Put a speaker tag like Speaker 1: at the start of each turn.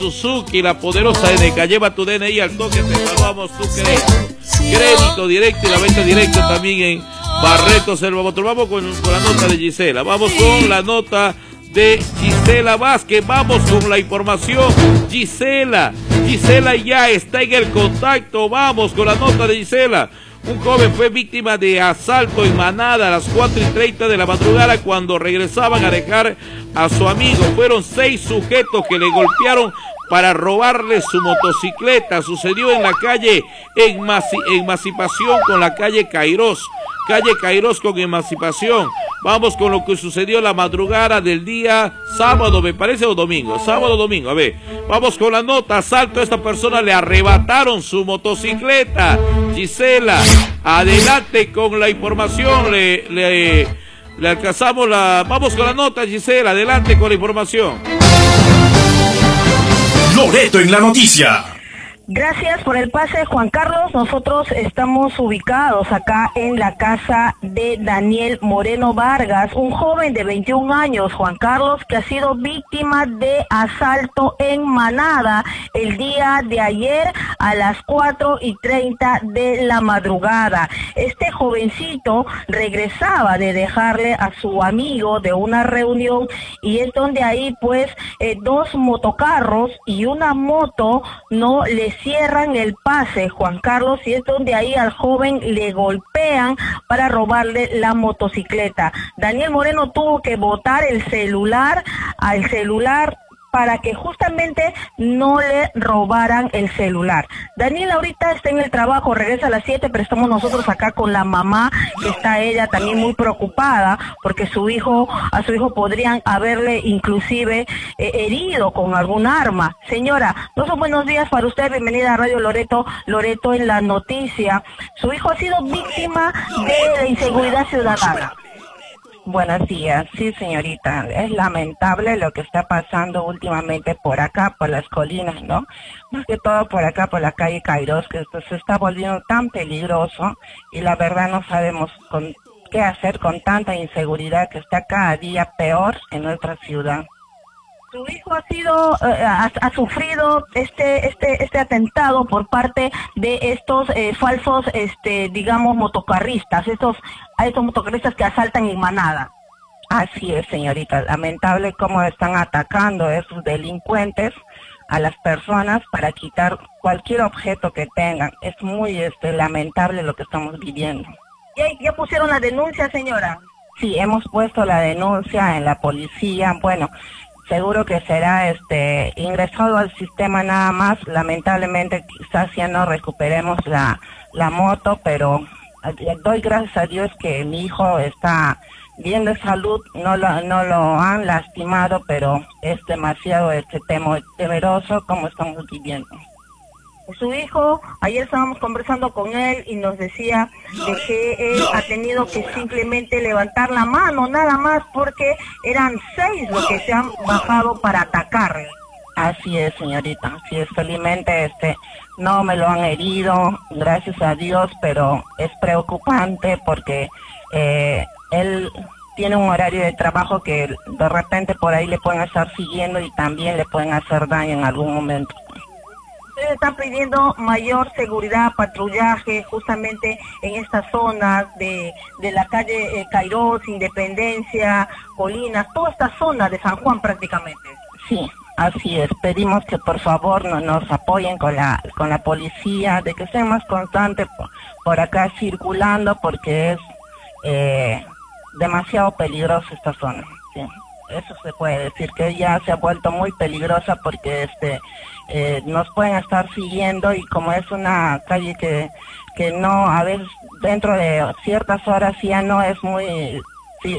Speaker 1: Suzuki, la poderosa NK, lleva tu DNI al toque, te evaluamos tu crédito directo y la venta directa también en Barreto Selva Motor. Vamos con la nota de Gisela, vamos con la nota de Gisela Vázquez, vamos con la información. Gisela ya está en el contacto, vamos con la nota de Gisela. Un joven fue víctima de asalto en Manada a las 4:30 de la madrugada cuando regresaban a dejar a su amigo. Fueron 6 sujetos que le golpearon para robarle su motocicleta. Sucedió en la calle Emancipación con la calle Cairós con Emancipación. Vamos con lo que sucedió la madrugada del día sábado, me parece, o domingo. Sábado, domingo, a ver. Vamos con la nota. Asalto a esta persona, le arrebataron su motocicleta. Gisela, adelante con la información. Le alcanzamos la... Vamos con la nota, Gisela, adelante con la información.
Speaker 2: Loreto en la noticia.
Speaker 3: Gracias por el pase, Juan Carlos. Nosotros estamos ubicados acá en la casa de Daniel Moreno Vargas, un joven de 21 años, Juan Carlos, que ha sido víctima de asalto en Manada el día de ayer a las 4:30 de la madrugada. Este jovencito regresaba de dejarle a su amigo de una reunión y es donde ahí pues 2 motocarros y una moto no le cierran el pase, Juan Carlos, y es donde ahí al joven le golpean para robarle la motocicleta. Daniel Moreno tuvo que botar el celular para que justamente no le robaran el celular. Daniel ahorita está en el trabajo, regresa a las 7, pero estamos nosotros acá con la mamá, que está ella también muy preocupada, porque a su hijo podrían haberle inclusive herido con algún arma. Señora, buenos días para usted, bienvenida a Radio Loreto en la noticia. Su hijo ha sido víctima de la inseguridad ciudadana.
Speaker 4: Buenos días, sí señorita, es lamentable lo que está pasando últimamente por acá, por las colinas, ¿no? Más que todo por acá, por la calle Cairós, que esto se está volviendo tan peligroso y la verdad no sabemos qué hacer con tanta inseguridad que está cada día peor en nuestra ciudad.
Speaker 3: Su hijo ha sufrido este atentado por parte de estos falsos, digamos, motocarristas, a estos motocarristas que asaltan en Manada.
Speaker 4: Así es, señorita, lamentable cómo están atacando a esos delincuentes a las personas para quitar cualquier objeto que tengan. Es muy lamentable lo que estamos viviendo.
Speaker 3: ¿Ya pusieron la denuncia, señora?
Speaker 4: Sí, hemos puesto la denuncia en la policía, bueno... Seguro que será ingresado al sistema nada más. Lamentablemente quizás ya no recuperemos la moto, pero doy gracias a Dios que mi hijo está bien de salud, no lo han lastimado, pero es demasiado temeroso como estamos viviendo.
Speaker 3: Su hijo, ayer estábamos conversando con él y nos decía de que él ha tenido que simplemente levantar la mano, nada más, porque eran 6 los que se han bajado para atacarle.
Speaker 4: Así es, señorita, así es, felizmente no me lo han herido, gracias a Dios, pero es preocupante porque él tiene un horario de trabajo que de repente por ahí le pueden estar siguiendo y también le pueden hacer daño en algún momento.
Speaker 3: Ustedes están pidiendo mayor seguridad, patrullaje, justamente en estas zonas de la calle Cairós, Independencia, Colinas, toda esta zona de San Juan prácticamente.
Speaker 4: Sí, así es. Pedimos que por favor nos apoyen con la policía, de que sea más constante por acá circulando, porque es demasiado peligrosa esta zona. Sí. Eso se puede decir, que ya se ha vuelto muy peligrosa porque nos pueden estar siguiendo y como es una calle que no, a veces dentro de ciertas horas ya no es muy